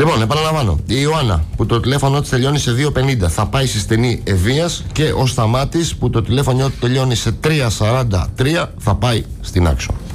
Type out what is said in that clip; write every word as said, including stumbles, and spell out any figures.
Λοιπόν, επαναλαμβάνω. Η Ιωάννα που το τηλέφωνο της τελειώνει σε δύο πενήντα θα πάει στη στενή Ευβοίας και ο Σταμάτης που το τηλέφωνο του τελειώνει σε τρία σαράντα τρία θα πάει στην Άξο.